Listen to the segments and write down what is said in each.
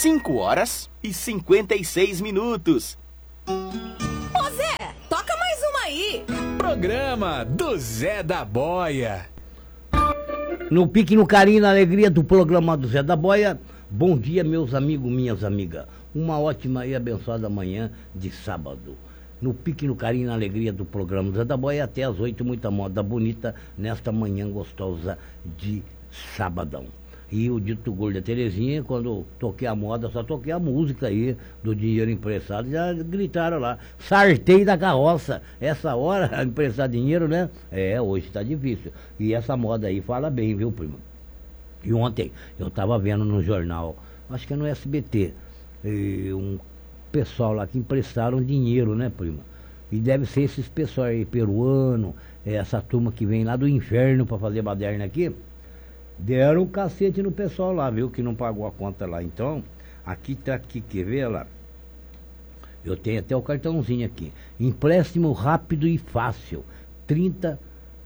5h56. Ô Zé, toca mais uma aí. Programa do Zé da Boia. No pique, no carinho, na alegria do programa do Zé da Boia. Bom dia, meus amigos, minhas amigas. Uma ótima e abençoada manhã de sábado. No pique, no carinho, na alegria do programa do Zé da Boia, até às 8, muita moda bonita nesta manhã gostosa de sabadão. E o dito gol da Terezinha, quando toquei a moda, só toquei a música aí do dinheiro emprestado, já gritaram lá, sartei da carroça. Essa hora, emprestar dinheiro, né? Hoje tá difícil. E essa moda aí fala bem, viu, primo? E ontem eu tava vendo no jornal, acho que é no SBT, um pessoal lá que emprestaram dinheiro, né, prima? E deve ser esses pessoal aí, peruano, essa turma que vem lá do inferno pra fazer baderna aqui. Deram um cacete no pessoal lá, viu? Que não pagou a conta lá. Então, aqui tá aqui, quer ver lá? Eu tenho até o cartãozinho aqui. Empréstimo rápido e fácil. R$30,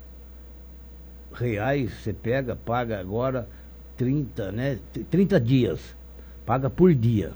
você pega, paga agora 30, né? 30 dias. Paga por dia.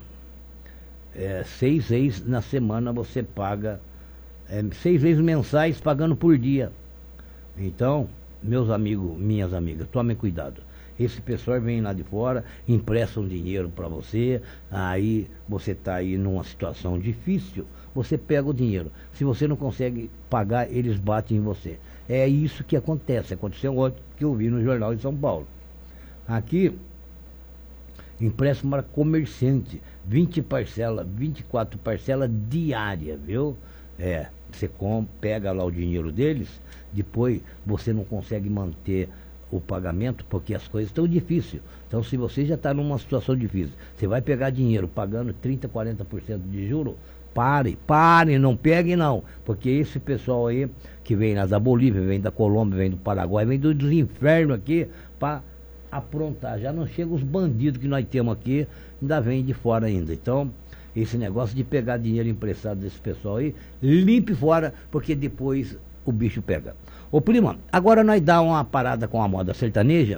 6 vezes na semana você paga. 6 vezes mensais pagando por dia. Então, meus amigos, minhas amigas, tomem cuidado. Esse pessoal vem lá de fora, emprestam dinheiro para você, aí você está aí numa situação difícil, você pega o dinheiro. Se você não consegue pagar, eles batem em você. É isso que acontece. Aconteceu ontem que eu vi no jornal de São Paulo. Aqui, empréstimo para comerciante, 20 parcelas, 24 parcelas diárias, viu? Você pega lá o dinheiro deles, depois você não consegue manter o pagamento porque as coisas estão difíceis. Então, se você já está numa situação difícil, você vai pegar dinheiro pagando 30%, 40% de juros, pare, não pegue não. Porque esse pessoal aí, que vem lá da Bolívia, vem da Colômbia, vem do Paraguai, vem dos infernos aqui para aprontar. Já não chegam os bandidos que nós temos aqui, ainda vem de fora ainda. Então, esse negócio de pegar dinheiro emprestado desse pessoal aí, limpe fora, porque depois o bicho pega. Ô prima, agora nós dá uma parada com a moda sertaneja,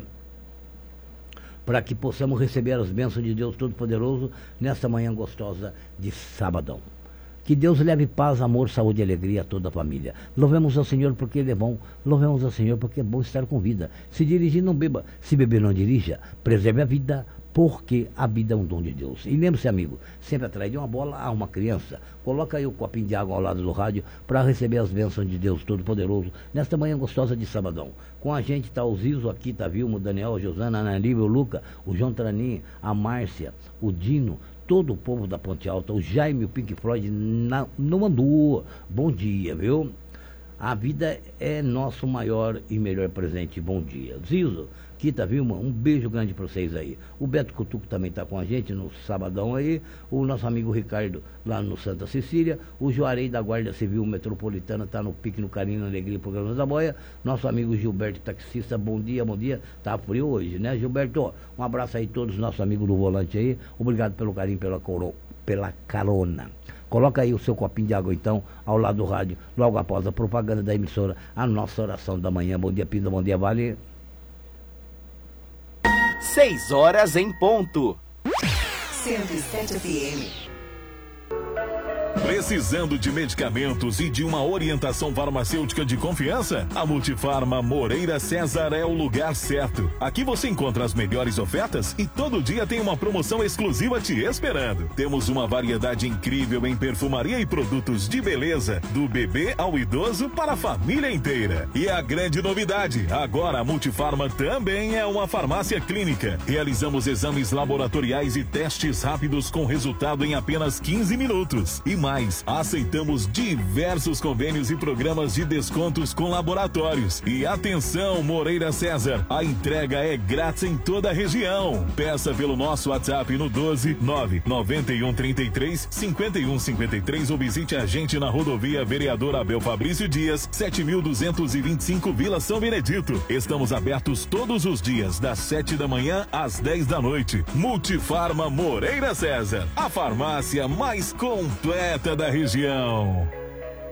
para que possamos receber as bênçãos de Deus Todo-Poderoso nesta manhã gostosa de sabadão. Que Deus leve paz, amor, saúde e alegria a toda a família. Louvemos ao Senhor porque Ele é bom. Louvemos ao Senhor porque é bom estar com vida. Se dirigir, não beba. Se beber, não dirija. Preserve a vida, porque a vida é um dom de Deus. E lembre-se, amigo, sempre atrás de uma bola há uma criança. Coloca aí o copinho de água ao lado do rádio para receber as bênçãos de Deus Todo-Poderoso nesta manhã gostosa de sabadão. Com a gente está o Zizo aqui, tá Vilmo, o Daniel, a Josana, a Ana Lívia, o Luca, o João Tranim, a Márcia, o Dino, todo o povo da Ponte Alta, o Jaime, o Pink Floyd, no Mandu. Bom dia, viu? A vida é nosso maior e melhor presente. Bom dia. Zizo, Kita, Vilma, um beijo grande para vocês aí. O Beto Cutuco também está com a gente no sabadão aí. O nosso amigo Ricardo lá no Santa Cecília. O Juarez da Guarda Civil Metropolitana está no pique, no carinho, na alegria, programa da Boia. Nosso amigo Gilberto, taxista, bom dia, bom dia. Tá frio hoje, né, Gilberto? Um abraço aí a todos os nossos amigos do volante aí. Obrigado pelo carinho, pela carona. Coloca aí o seu copinho de água, então, ao lado do rádio, logo após a propaganda da emissora, a nossa oração da manhã. Bom dia, Pinda, bom dia, Vale. 6h em ponto. 107 FM. Precisando de medicamentos e de uma orientação farmacêutica de confiança? A Multifarma Moreira César é o lugar certo. Aqui você encontra as melhores ofertas e todo dia tem uma promoção exclusiva te esperando. Temos uma variedade incrível em perfumaria e produtos de beleza, do bebê ao idoso para a família inteira. E a grande novidade, agora a Multifarma também é uma farmácia clínica. Realizamos exames laboratoriais e testes rápidos com resultado em apenas 15 minutos. E mais, aceitamos diversos convênios e programas de descontos com laboratórios. E atenção, Moreira César, a entrega é grátis em toda a região. Peça pelo nosso WhatsApp no 12 991 33 51 53 ou visite a gente na rodovia Vereador Abel Fabrício Dias, 7225 Vila São Benedito. Estamos abertos todos os dias, das 7 da manhã às 10 da noite. Multifarma Moreira César, a farmácia mais completa da região.